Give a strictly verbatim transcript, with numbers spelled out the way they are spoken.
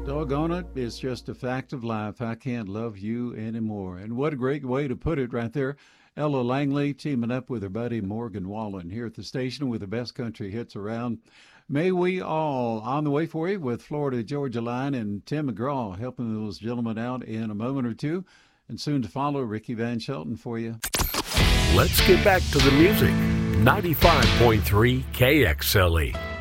Doggone it, it's just a fact of life. I can't love you anymore. And what a great way to put it right there. Ella Langley teaming up with her buddy Morgan Wallen here at the station with the best country hits around. May we all on the way for you with Florida Georgia Line and Tim McGraw helping those gentlemen out in a moment or two. And soon to follow, Ricky Van Shelton for you. Let's get back to the music. ninety-five point three K X L E.